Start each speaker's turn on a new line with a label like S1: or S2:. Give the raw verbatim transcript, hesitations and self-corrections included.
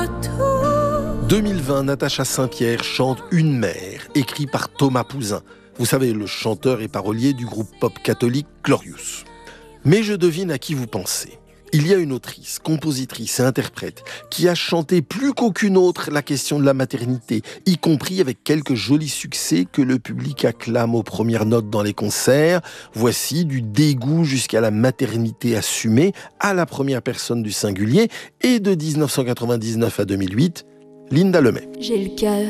S1: deux mille vingt, Natacha Saint-Pierre chante Une mère, écrit par Thomas Pouzin. Vous savez, le chanteur et parolier du groupe pop catholique Glorious. Mais je devine à qui vous pensez. Il y a une autrice, compositrice et interprète qui a chanté plus qu'aucune autre la question de la maternité, y compris avec quelques jolis succès que le public acclame aux premières notes dans les concerts. Voici du dégoût jusqu'à la maternité assumée à la première personne du singulier, et de dix-neuf cent quatre-vingt-dix-neuf à deux mille huit, Linda Lemay.
S2: J'ai le cœur